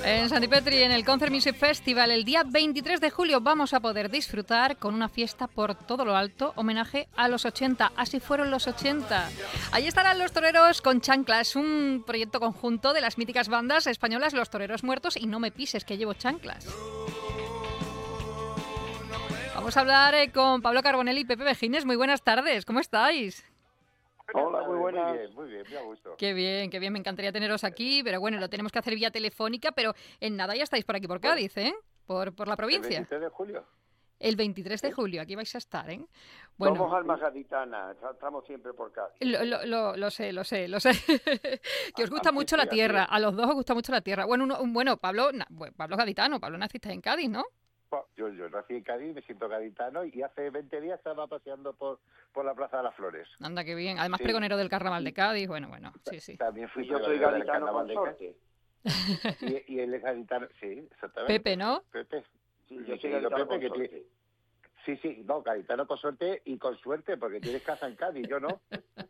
En Santipetri, en el Concert Music Festival, el día 23 de julio vamos a poder disfrutar con una fiesta por todo lo alto, homenaje a los 80, así fueron los 80. Allí estarán los toreros con chanclas, un proyecto conjunto de las míticas bandas españolas Los Toreros Muertos y No Me Pises, que llevo chanclas. Vamos a hablar con Pablo Carbonell y Pepe Vejines. Muy buenas tardes, ¿cómo estáis? Hola, muy buenas. Muy bien, muy a gusto. Qué bien, me encantaría teneros aquí, pero bueno, lo tenemos que hacer vía telefónica, pero en nada ya estáis por aquí, por Cádiz, ¿eh? Por la ¿El provincia. 23 de julio? El 23 de julio, aquí vais a estar, ¿eh? Bueno, Somos almas gaditanas, estamos siempre por Cádiz. lo sé. Que os gusta Así mucho sí, la así tierra, es. a los dos os gusta mucho la tierra. Bueno, bueno, Pablo es gaditano, Pablo naciste en Cádiz, ¿no? Yo nací en Cádiz, me siento gaditano y hace 20 días estaba paseando por la Plaza de las Flores. Anda, qué bien. Además, Sí. pregonero del Carnaval de Cádiz, bueno, sí. También fui Y yo soy pregonero del gaditano Carnaval de consorte. Cádiz. Y él es gaditano, sí, exactamente. Pepe, ¿no? Pepe. Sí, Mi yo soy querido gaditano Pepe, que consorte. sí, no, gaditano con suerte y con suerte, porque tienes casa en Cádiz, yo no.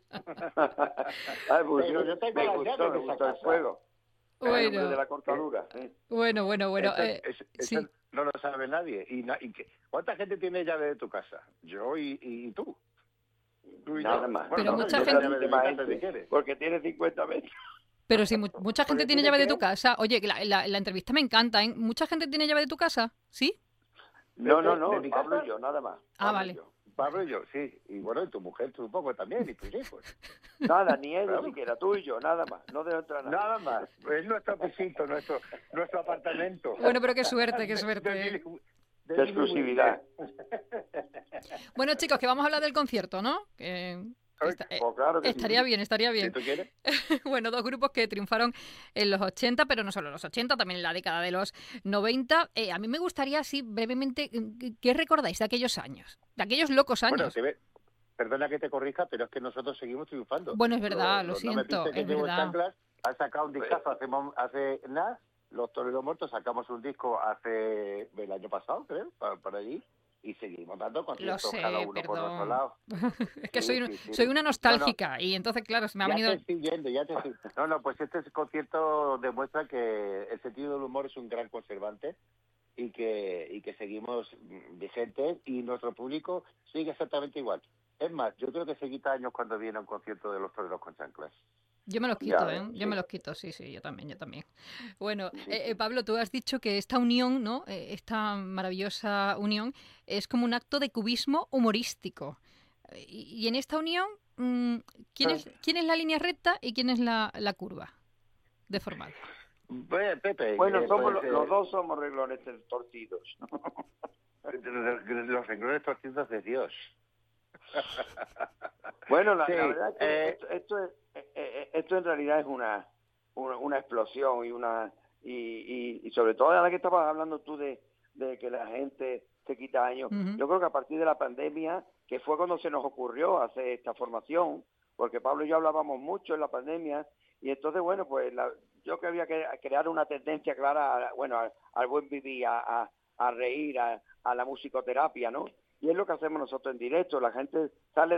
Ay, pues, Pero yo tengo me las gustó, llaves me de esa gustó el casa. fuego. El hombre de Bueno, la cortadura. bueno. Eso Sí. no lo sabe nadie. ¿Cuánta gente tiene llave de tu casa? Yo y tú. Tú y Nada yo. más. Pero No, mucha yo gente- tengo llave de mi Más casa si gente, quieres. porque tiene 50 metros. Pero si mucha gente Porque tiene tiene llave de que... tu casa. Oye, que la entrevista me encanta, ¿eh? ¿Mucha gente tiene llave de tu casa? ¿Sí? No, ¿De mi Pablo casa? y yo, nada más. Ah, Pablo y vale. yo. Pablo y yo, sí. Y bueno, y tu mujer supongo también, y tus hijos. Nada, ni ellos Claro. siquiera, tú y yo, nada más. No dejo entrar a nadie. Nada más. Es nuestro pisito, nuestro apartamento. Bueno, pero qué suerte, qué suerte. De exclusividad. Bueno, chicos, que vamos a hablar del concierto, ¿no? Pues claro que Estaría sí. bien. Si tú quieres. Bueno, dos grupos que triunfaron en los 80, pero no solo en los 80, también en la década de los 90. A mí me gustaría, así brevemente, ¿qué recordáis de aquellos años? De aquellos locos Bueno, años. perdona que te corrija, pero es que nosotros seguimos triunfando. Bueno, es verdad, lo No me siento, pienses que es llevo verdad. chanclas. Han sacado un discazo hace nada. Los Toreros Muertos sacamos un disco hace el año pasado, creo, para allí. Y seguimos dando Lo conciertos sé, cada uno por nuestro perdón. lado. Es que Sí. soy una No, nostálgica y entonces, claro, se me ha ya venido... te estoy viendo, ya te estoy... No, pues este concierto demuestra que el sentido del humor es un gran conservante y que seguimos vigentes y nuestro público sigue exactamente igual. Es más, yo creo que se quita años cuando viene a un concierto de los Toreros con chanclas. Yo me los Ya quito, ¿eh? ves, Yo sí. me los quito, sí, yo también. Bueno, Pablo, tú has dicho que esta unión, ¿no? Esta maravillosa unión es como un acto de cubismo humorístico. Y en esta unión, ¿quién es la línea recta y quién es la curva deformada? Pepe, Bueno, los dos somos reglones torcidos. los renglones torcidos de Dios. Bueno, Sí, la verdad es que esto en realidad es una explosión y sobre todo ahora que estabas hablando tú de que la gente se quita años. Ujú. Yo creo que a partir de la pandemia, que fue cuando se nos ocurrió hacer esta formación, porque Pablo y yo hablábamos mucho en la pandemia y entonces, bueno, pues yo que había que crear una tendencia clara, al buen vivir, a reír, a la musicoterapia, ¿no? Y es lo que hacemos nosotros en directo. La gente sale